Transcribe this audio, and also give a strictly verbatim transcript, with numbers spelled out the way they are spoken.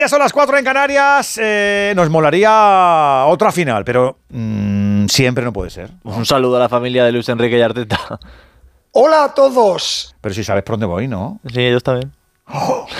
Ya son las cuatro en Canarias. Eh, nos molaría otra final, pero mmm, siempre no puede ser, ¿no? Un saludo a la familia de Luis Enrique y Arteta. Hola a todos. Pero si sabes por dónde voy, ¿no? Sí, ellos también. Oh,